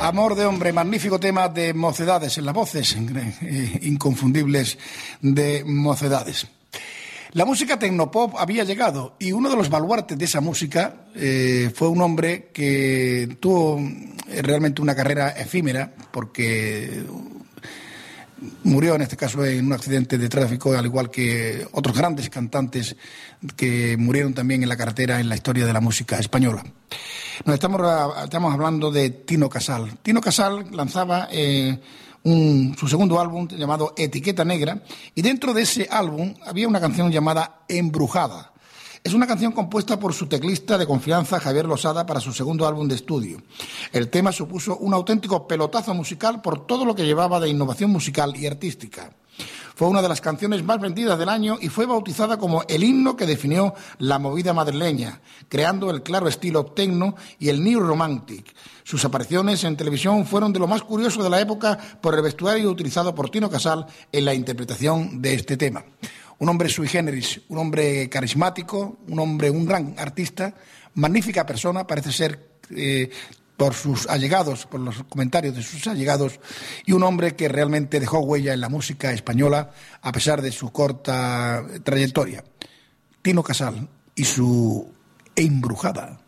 Amor de hombre, magnífico tema de Mocedades, en las voces inconfundibles de Mocedades. La música tecnopop había llegado y uno de los baluartes de esa música fue un hombre que tuvo realmente una carrera efímera porque murió en este caso en un accidente de tráfico, al igual que otros grandes cantantes que murieron también en la carretera en la historia de la música española. Estamos hablando de Tino Casal. Tino Casal lanzaba su segundo álbum llamado Etiqueta Negra, y dentro de ese álbum había una canción llamada Embrujada. Es una canción compuesta por su teclista de confianza, Javier Losada, para su segundo álbum de estudio. El tema supuso un auténtico pelotazo musical por todo lo que llevaba de innovación musical y artística. Fue una de las canciones más vendidas del año y fue bautizada como el himno que definió la movida madrileña, creando el claro estilo techno y el new romantic. Sus apariciones en televisión fueron de lo más curioso de la época por el vestuario utilizado por Tino Casal en la interpretación de este tema. Un hombre sui generis, un hombre carismático, un gran artista, magnífica persona, parece ser por sus allegados, por los comentarios de sus allegados, y un hombre que realmente dejó huella en la música española a pesar de su corta trayectoria. Tino Casal y su Embrujada.